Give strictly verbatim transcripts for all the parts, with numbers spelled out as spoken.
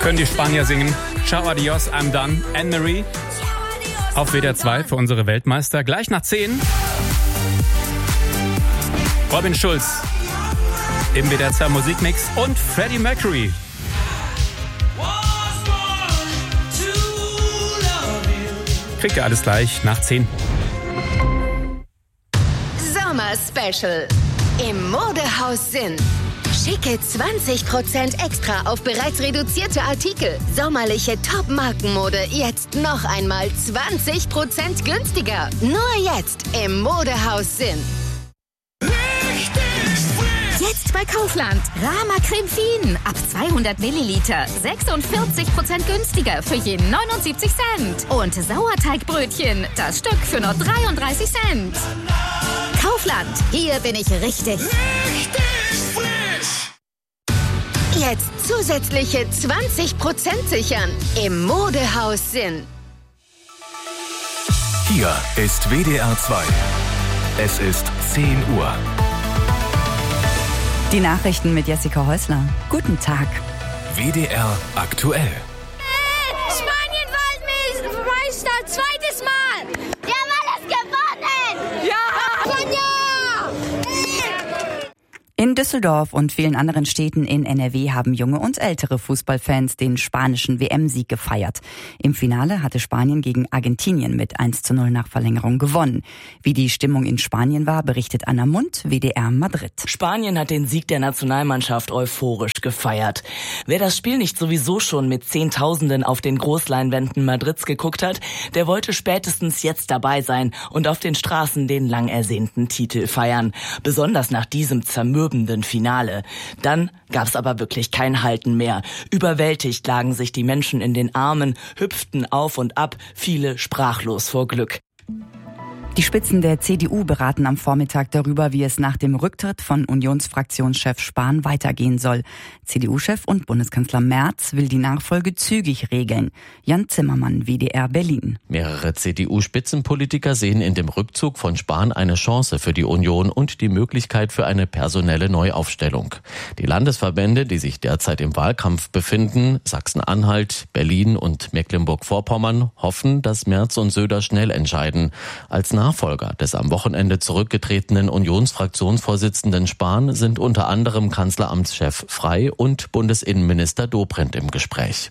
Können die Spanier singen. Ciao, adios, I'm done. Anne-Marie auf W D R zwei für unsere Weltmeister. Gleich nach zehn. Robin Schulz im W D R zwei Musikmix und Freddie Mercury. Kriegt ihr alles gleich nach zehn. Sommer-Special im Modehaus Sinn. Schicke zwanzig Prozent extra auf bereits reduzierte Artikel. Sommerliche Top-Markenmode jetzt noch einmal zwanzig Prozent günstiger. Nur jetzt im Modehaus Sinn. Jetzt bei Kaufland. Rama Creme Fien ab zweihundert Milliliter. sechsundvierzig Prozent günstiger für je neunundsiebzig Cent. Und Sauerteigbrötchen, das Stück für nur dreiunddreißig Cent. Kaufland, hier bin ich richtig. Richtig frisch. Jetzt zusätzliche zwanzig Prozent sichern im Modehaus Sinn. Hier ist W D R zwei. Es ist zehn Uhr. Die Nachrichten mit Jessica Häusler. Guten Tag. W D R aktuell. Äh, Spanien Weltmeister, zweites Mal. Wir haben alles gewonnen. Ja, Sonja. In Düsseldorf und vielen anderen Städten in N R W haben junge und ältere Fußballfans den spanischen W M-Sieg gefeiert. Im Finale hatte Spanien gegen Argentinien mit eins zu null nach Verlängerung gewonnen. Wie die Stimmung in Spanien war, berichtet Anna Mund, W D R Madrid. Spanien hat den Sieg der Nationalmannschaft euphorisch gefeiert. Wer das Spiel nicht sowieso schon mit Zehntausenden auf den Großleinwänden Madrids geguckt hat, der wollte spätestens jetzt dabei sein und auf den Straßen den lang ersehnten Titel feiern. Besonders nach diesem zermürbenden Finale. Dann gab's aber wirklich kein Halten mehr. Überwältigt lagen sich die Menschen in den Armen, hüpften auf und ab, viele sprachlos vor Glück. Die Spitzen der C D U beraten am Vormittag darüber, wie es nach dem Rücktritt von Unionsfraktionschef Spahn weitergehen soll. C D U-Chef und Bundeskanzler Merz will die Nachfolge zügig regeln. Jan Zimmermann, W D R Berlin. Mehrere C D U-Spitzenpolitiker sehen in dem Rückzug von Spahn eine Chance für die Union und die Möglichkeit für eine personelle Neuaufstellung. Die Landesverbände, die sich derzeit im Wahlkampf befinden, Sachsen-Anhalt, Berlin und Mecklenburg-Vorpommern, hoffen, dass Merz und Söder schnell entscheiden. Als Nachfolger des am Wochenende zurückgetretenen Unionsfraktionsvorsitzenden Spahn sind unter anderem Kanzleramtschef Frey und Bundesinnenminister Dobrindt im Gespräch.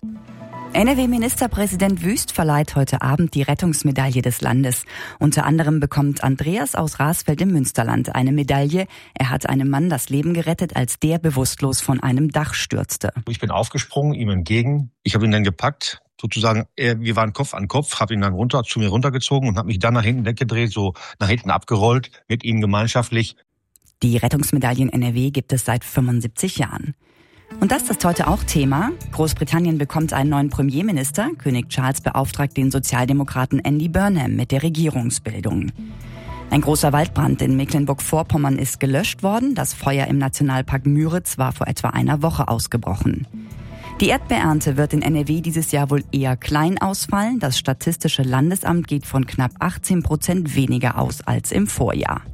N R W-Ministerpräsident Wüst verleiht heute Abend die Rettungsmedaille des Landes. Unter anderem bekommt Andreas aus Rasfeld im Münsterland eine Medaille. Er hat einem Mann das Leben gerettet, als der bewusstlos von einem Dach stürzte. Ich bin aufgesprungen, ihm entgegen. Ich habe ihn dann gepackt. Sozusagen, wir waren Kopf an Kopf, habe ihn dann runter zu mir runtergezogen und habe mich dann nach hinten weggedreht, so nach hinten abgerollt, mit ihm gemeinschaftlich. Die Rettungsmedaille in N R W gibt es seit fünfundsiebzig Jahren. Und das ist heute auch Thema. Großbritannien bekommt einen neuen Premierminister. König Charles beauftragt den Sozialdemokraten Andy Burnham mit der Regierungsbildung. Ein großer Waldbrand in Mecklenburg-Vorpommern ist gelöscht worden. Das Feuer im Nationalpark Müritz war vor etwa einer Woche ausgebrochen. Die Erdbeerernte wird in N R W dieses Jahr wohl eher klein ausfallen. Das Statistische Landesamt geht von knapp achtzehn Prozent weniger aus als im Vorjahr.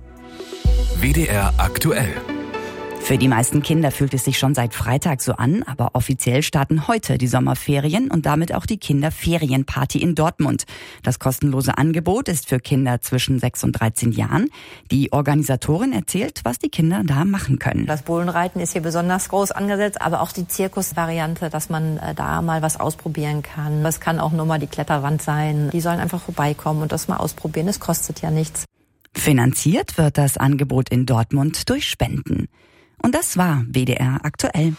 W D R aktuell. Für die meisten Kinder fühlt es sich schon seit Freitag so an, aber offiziell starten heute die Sommerferien und damit auch die Kinderferienparty in Dortmund. Das kostenlose Angebot ist für Kinder zwischen sechs und dreizehn Jahren. Die Organisatorin erzählt, was die Kinder da machen können. Das Bullenreiten ist hier besonders groß angesetzt, aber auch die Zirkusvariante, dass man da mal was ausprobieren kann. Das kann auch nur mal die Kletterwand sein. Die sollen einfach vorbeikommen und das mal ausprobieren. Es kostet ja nichts. Finanziert wird das Angebot in Dortmund durch Spenden. Und das war W D R aktuell.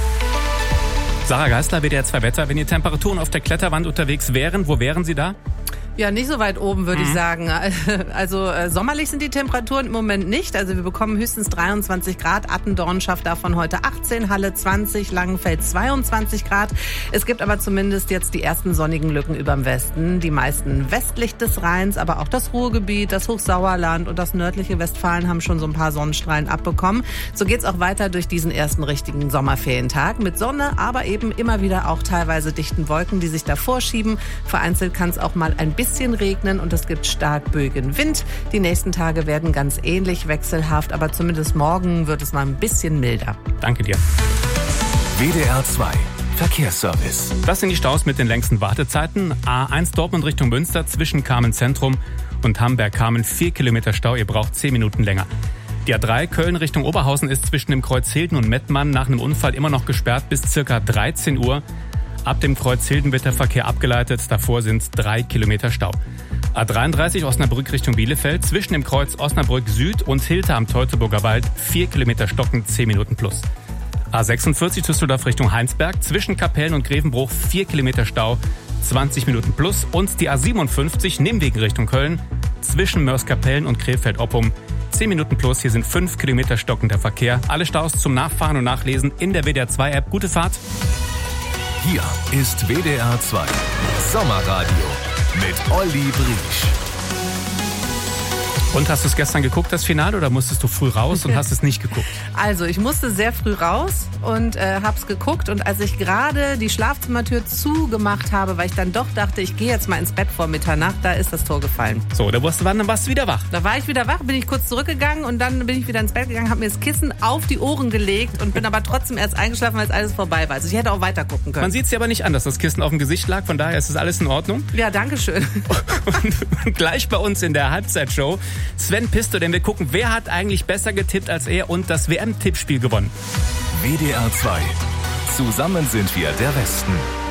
Sarah Geisler, W D R zwei Wetter. Wenn die Temperaturen auf der Kletterwand unterwegs wären, wo wären Sie da? Ja, nicht so weit oben, würde mhm. ich sagen. Also äh, sommerlich sind die Temperaturen im Moment nicht. Also wir bekommen höchstens dreiundzwanzig Grad. Attendorn schafft davon heute achtzehn, Halle zwanzig, Langenfeld zweiundzwanzig Grad. Es gibt aber zumindest jetzt die ersten sonnigen Lücken überm Westen. Die meisten westlich des Rheins, aber auch das Ruhrgebiet, das Hochsauerland und das nördliche Westfalen haben schon so ein paar Sonnenstrahlen abbekommen. So geht's auch weiter durch diesen ersten richtigen Sommerferientag mit Sonne, aber eben immer wieder auch teilweise dichten Wolken, die sich davor schieben. Vereinzelt kann es auch mal ein bisschen bisschen regnen und es gibt stark böigen Wind. Die nächsten Tage werden ganz ähnlich wechselhaft, aber zumindest morgen wird es mal ein bisschen milder. Danke dir. W D R zwei Verkehrsservice. Das sind die Staus mit den längsten Wartezeiten. A eins Dortmund Richtung Münster zwischen Kamen Zentrum und Hamberg-Kamen vier Kilometer Stau. Ihr braucht zehn Minuten länger. Die A drei Köln Richtung Oberhausen ist zwischen dem Kreuz Hilden und Mettmann nach einem Unfall immer noch gesperrt bis circa dreizehn Uhr. Ab dem Kreuz Hilden wird der Verkehr abgeleitet. Davor sind drei Kilometer Stau. A dreiunddreißig Osnabrück Richtung Bielefeld zwischen dem Kreuz Osnabrück Süd und Hilter am Teutoburger Wald vier Kilometer stocken, zehn Minuten plus. A sechsundvierzig Düsseldorf Richtung Heinsberg zwischen Kapellen und Grevenbruch vier Kilometer Stau, zwanzig Minuten plus. Und die A siebenundfünfzig Nimwegen Richtung Köln zwischen Mörs-Kapellen und Krefeld-Oppum zehn Minuten plus. Hier sind fünf Kilometer stockender Verkehr. Alle Staus zum Nachfahren und Nachlesen in der W D R zwei App. Gute Fahrt. Hier ist W D R zwei Sommerradio mit Olli Briesch. Und hast du es gestern geguckt, das Finale, oder musstest du früh raus und hast es nicht geguckt? Also, ich musste sehr früh raus und äh, hab's geguckt. Und als ich gerade die Schlafzimmertür zugemacht habe, weil ich dann doch dachte, ich gehe jetzt mal ins Bett vor Mitternacht, da ist das Tor gefallen. So, da warst du, dann warst du wieder wach. Da war ich wieder wach, bin ich kurz zurückgegangen und dann bin ich wieder ins Bett gegangen, habe mir das Kissen auf die Ohren gelegt und bin aber trotzdem erst eingeschlafen, als alles vorbei war. Also ich hätte auch weiter gucken können. Man sieht es ja aber nicht an, dass das Kissen auf dem Gesicht lag, von daher ist das alles in Ordnung. Ja, danke schön. Und gleich bei uns in der Halbzeitshow Sven Pisto, denn wir gucken, wer hat eigentlich besser getippt als er und das W M-Tippspiel gewonnen. W D R zwei. Zusammen sind wir der Westen.